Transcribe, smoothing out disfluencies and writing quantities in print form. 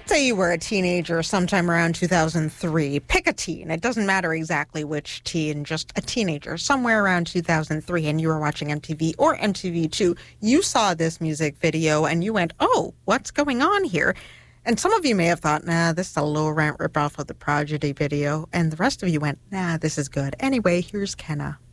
Say you were a teenager sometime around 2003. Pick a teen. It doesn't matter exactly which teen, just a teenager. Somewhere around 2003, and you were watching MTV or MTV2. You saw this music video and you went, oh, what's going on here? And some of you may have thought, nah, this is a low-rent ripoff of the Prodigy video. And the rest of you went, nah, this is good. Anyway, here's Kenna.